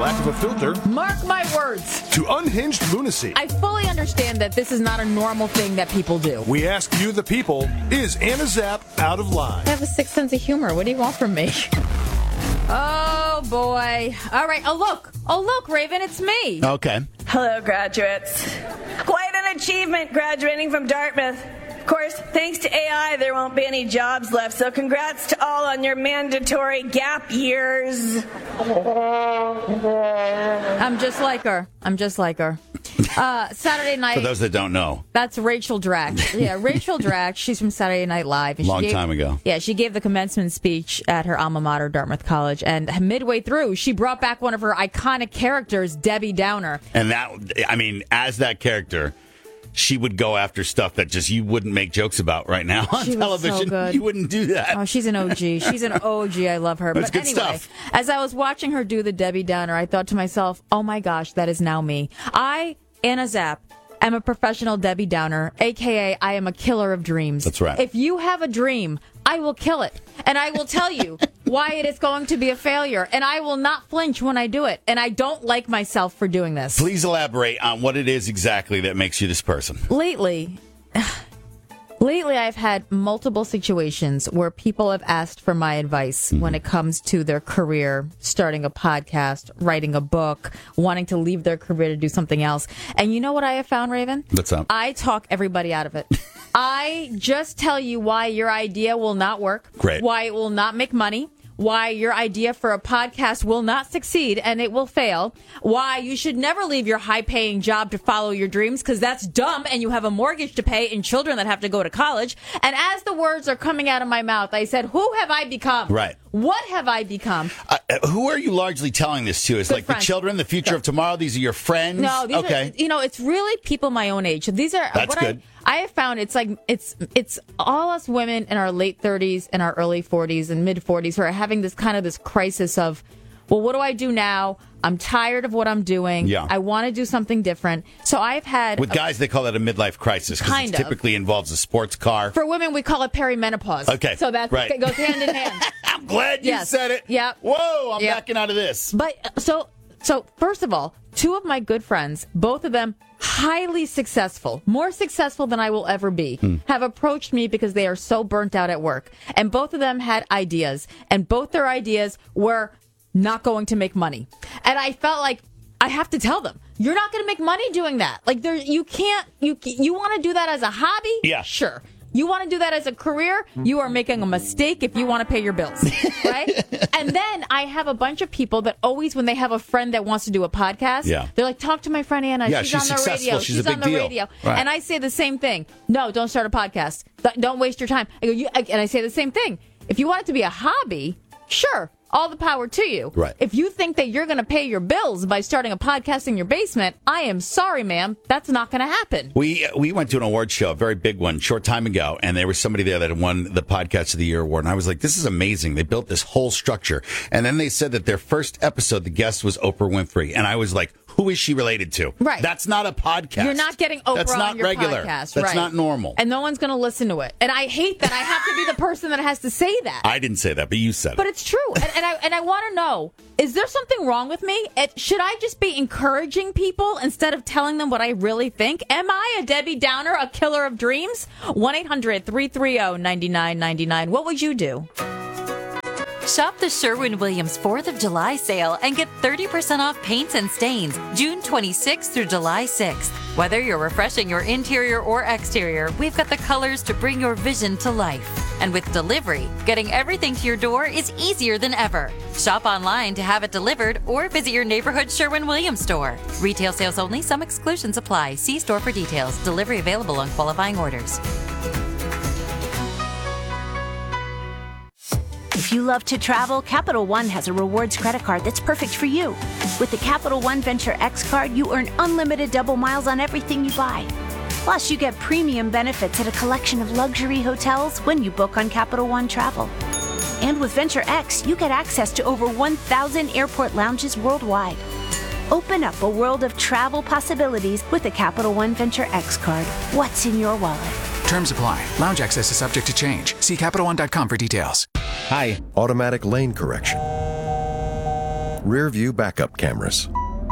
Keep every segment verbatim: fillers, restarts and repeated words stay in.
lack of a filter. Mark my words. To unhinged lunacy. I fully understand that this is not a normal thing that people do. We ask you, the people, is Anna Zapp out of line? I have a sick sense of humor. What do you want from me? Oh, boy. All right. Oh, look. Oh, look, Raven, it's me. Okay. Hello, graduates. Quite an achievement graduating from Dartmouth. Of course, thanks to A I, there won't be any jobs left, so congrats to all on your mandatory gap years. I'm just like her. I'm just like her. Uh, Saturday night. For those that don't know. That's Rachel Dratch. Yeah, Rachel Dratch. She's from Saturday Night Live. And Long she gave, time ago. Yeah, she gave the commencement speech at her alma mater, Dartmouth College. And midway through, she brought back one of her iconic characters, Debbie Downer. And that, I mean, as that character, she would go after stuff that just you wouldn't make jokes about right now on she television. Was so good. You wouldn't do that. Oh, she's an O G. She's an O G. I love her. That's but good anyway, stuff. As I was watching her do the Debbie Downer, I thought to myself, oh my gosh, that is now me. I, Anna Zapp, am a professional Debbie Downer, a k a. I am a killer of dreams. That's right. If you have a dream, I will kill it. And I will tell you why it is going to be a failure. And I will not flinch when I do it. And I don't like myself for doing this. Please elaborate on what it is exactly that makes you this person. Lately, lately I've had multiple situations where people have asked for my advice mm-hmm. when it comes to their career, starting a podcast, writing a book, wanting to leave their career to do something else. And you know what I have found, Raven? What's up? I talk everybody out of it. I just tell you why your idea will not work, Great. Why it will not make money, why your idea for a podcast will not succeed and it will fail, why you should never leave your high-paying job to follow your dreams because that's dumb and you have a mortgage to pay and children that have to go to college. And as the words are coming out of my mouth, I said, who have I become? Right. What have I become? Uh, who are you largely telling this to? Is Good like friends. The children, the future Good. of tomorrow? These are your friends? No, these okay. are, you know, it's really people my own age. These are That's what good. I, I have found it's like it's it's all us women in our late thirties and our early forties and mid forties who are having this kind of this crisis of, well, what do I do now? I'm tired of what I'm doing. Yeah. I want to do something different. So I've had With guys, they call that a midlife crisis because Kind it of. typically involves a sports car. For women, we call it perimenopause. Okay, So that right. goes hand in hand. I'm glad you Yes. said it. Yep. Whoa, I'm Yep. backing out of this. But so so first of all, two of my good friends, both of them highly successful, more successful than I will ever be, Hmm. have approached me because they are so burnt out at work. And both of them had ideas, and both their ideas were not going to make money. And I felt like I have to tell them, you're not going to make money doing that. Like there, you can't. You you want to do that as a hobby? Yeah. Sure. You want to do that as a career? You are making a mistake if you want to pay your bills, right? And then I have a bunch of people that always, when they have a friend that wants to do a podcast, Yeah. they're like, talk to my friend Anna. Yeah, she's, she's on the successful. radio. She's a big on the deal. radio. Right. And I say the same thing. No, don't start a podcast. Th- Don't waste your time. I go, you, and I say the same thing. If you want it to be a hobby, sure. All the power to you. Right. If you think that you're going to pay your bills by starting a podcast in your basement, I am sorry, ma'am. That's not going to happen. We we went to an award show, a very big one, short time ago, and there was somebody there that had won the Podcast of the Year award. And I was like, this is amazing. They built this whole structure. And then they said that their first episode, the guest was Oprah Winfrey. And I was like, who is she related to? Right. That's not a podcast. You're not getting Oprah That's not on your regular. podcast. That's right. not normal. And no one's going to listen to it. And I hate that I have to be the person that has to say that. I didn't say that, but you said But it. it's true. And, and I and I want to know, is there something wrong with me? It, should I just be encouraging people instead of telling them what I really think? Am I a Debbie Downer, a killer of dreams? one eight hundred three three zero nine nine nine nine. What would you do? Shop the Sherwin-Williams fourth of July sale and get thirty percent off paints and stains June twenty-sixth through July sixth. Whether you're refreshing your interior or exterior, we've got the colors to bring your vision to life. And with delivery, getting everything to your door is easier than ever. Shop online to have it delivered or visit your neighborhood Sherwin-Williams store. Retail sales only. Some exclusions apply. See store for details. Delivery available on qualifying orders. If you love to travel, Capital One has a rewards credit card that's perfect for you. With the Capital One Venture X card, you earn unlimited double miles on everything you buy. Plus, you get premium benefits at a collection of luxury hotels when you book on Capital One Travel. And with Venture X, you get access to over one thousand airport lounges worldwide. Open up a world of travel possibilities with the Capital One Venture X card. What's in your wallet? Terms apply. Lounge access is subject to change. See Capital One dot com for details. Hi. Automatic lane correction. rear view backup cameras.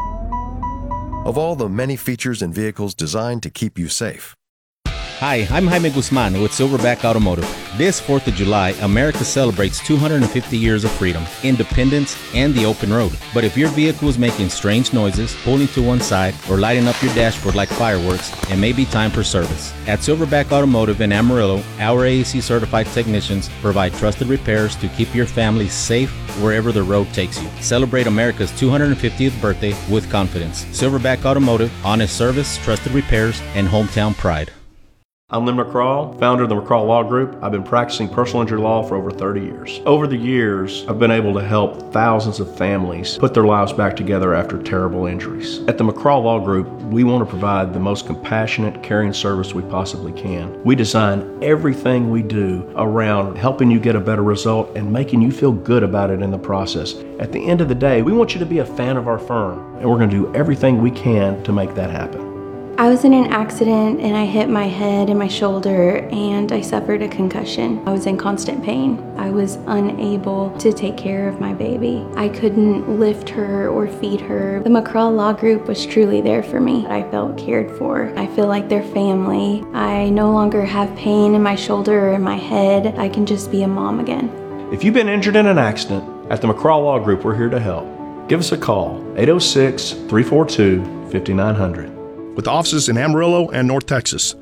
Of all the many features in vehicles designed to keep you safe. Hi, I'm Jaime Guzman with Silverback Automotive. This fourth of July, America celebrates two hundred fifty years of freedom, independence, and the open road. But if your vehicle is making strange noises, pulling to one side, or lighting up your dashboard like fireworks, it may be time for service. At Silverback Automotive in Amarillo, our A A C certified technicians provide trusted repairs to keep your family safe wherever the road takes you. Celebrate America's two hundred fiftieth birthday with confidence. Silverback Automotive, honest service, trusted repairs, and hometown pride. I'm Lynn McCraw, founder of the McCraw Law Group. I've been practicing personal injury law for over thirty years. Over the years, I've been able to help thousands of families put their lives back together after terrible injuries. At the McCraw Law Group, we want to provide the most compassionate, caring service we possibly can. We design everything we do around helping you get a better result and making you feel good about it in the process. At the end of the day, we want you to be a fan of our firm, and we're going to do everything we can to make that happen. I was in an accident and I hit my head and my shoulder and I suffered a concussion. I was in constant pain. I was unable to take care of my baby. I couldn't lift her or feed her. The McCraw Law Group was truly there for me. I felt cared for. I feel like they're family. I no longer have pain in my shoulder or in my head. I can just be a mom again. If you've been injured in an accident, at the McCraw Law Group, we're here to help. Give us a call, eight oh six, three four two, five nine zero zero. With offices in Amarillo and North Texas.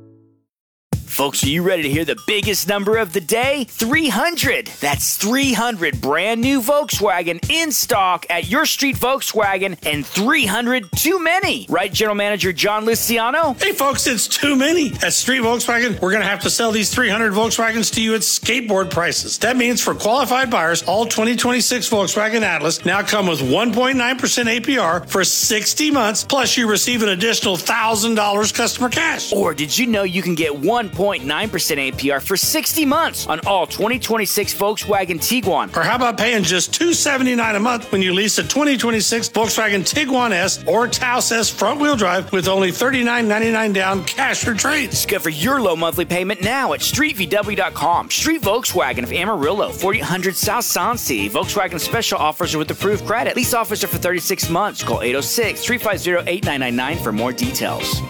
Folks, are you ready to hear the biggest number of the day? three hundred. That's three hundred brand new Volkswagen in stock at your street Volkswagen, and three hundred too many. Right, General Manager John Luciano? Hey, folks, it's too many. At Street Volkswagen, we're going to have to sell these three hundred Volkswagens to you at skateboard prices. That means for qualified buyers, all twenty twenty-six Volkswagen Atlas now come with one point nine percent A P R for sixty months, plus you receive an additional one thousand dollars customer cash. Or did you know you can get one point nine percent A P R for sixty months on all twenty twenty-six Volkswagen Tiguan? Or how about paying just two hundred seventy-nine dollars a month when you lease a twenty twenty-six Volkswagen Tiguan S or Taos S front-wheel drive with only thirty-nine ninety-nine down cash for trade? Discover your low monthly payment now at street v w dot com. Street Volkswagen of Amarillo, forty hundred South Sansi. Volkswagen special offers are with approved credit. Lease offers are for thirty-six months. Call eight oh six, three five zero, eight nine nine nine for more details.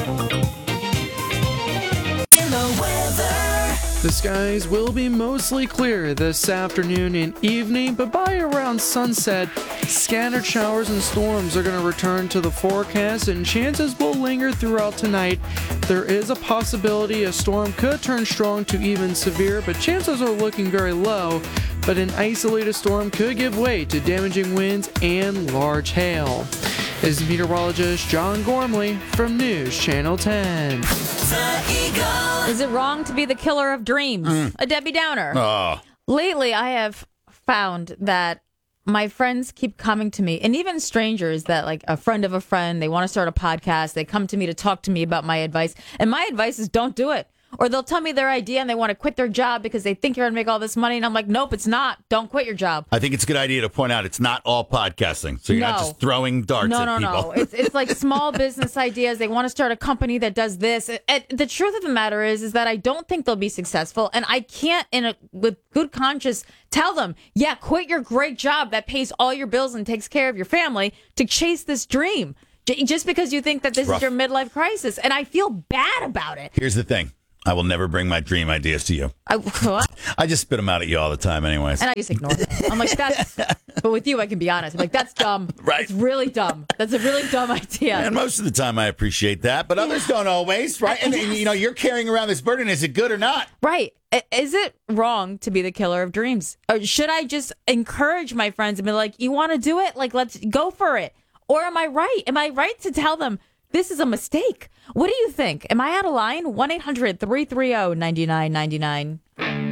The skies will be mostly clear this afternoon and evening, but by around sunset, scattered showers and storms are going to return to the forecast, and chances will linger throughout tonight. There is a possibility a storm could turn strong to even severe, but chances are looking very low. But an isolated storm could give way to damaging winds and large hail. This is meteorologist John Gormley from News Channel ten. Is it wrong to be the killer of dreams? Mm. A Debbie Downer. Oh. Lately, I have found that my friends keep coming to me, and even strangers that, like a friend of a friend, they want to start a podcast. They come to me to talk to me about my advice. And my advice is don't do it. Or they'll tell me their idea and they want to quit their job because they think you're going to make all this money. And I'm like, nope, it's not. Don't quit your job. I think it's a good idea to point out it's not all podcasting. So you're no. not just throwing darts no, at no, people. No, no, no. It's, it's like small business ideas. They want to start a company that does this. It, it, the truth of the matter is, is that I don't think they'll be successful. And I can't, in a with good conscience, tell them, yeah, quit your great job that pays all your bills and takes care of your family to chase this dream. Just because you think that this is your midlife crisis. And I feel bad about it. Here's the thing. I will never bring my dream ideas to you. I, what? I just spit them out at you all the time anyways. And I just ignore them. I'm like, that's... But with you, I can be honest. I'm like, that's dumb. Right. It's really dumb. That's a really dumb idea. And most of the time, I appreciate that. But others don't always, right? And, and, you know, you're carrying around this burden. Is it good or not? Right. Is it wrong to be the killer of dreams? Or should I just encourage my friends and be like, you want to do it? Like, let's go for it. Or am I right? Am I right to tell them this is a mistake? What do you think? Am I out of line? one eight hundred, three three zero, nine nine nine nine.